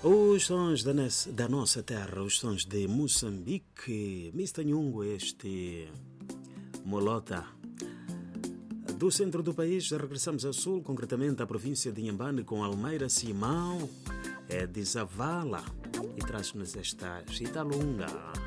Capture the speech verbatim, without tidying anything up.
Os sons da, nes- da nossa terra, os sons de Moçambique, mister Nhungo, este Molota. Do centro do país, regressamos ao sul, concretamente à província de Inhambane, com Almeida Simão, é de Zavala, e traz-nos esta Chita Lunga.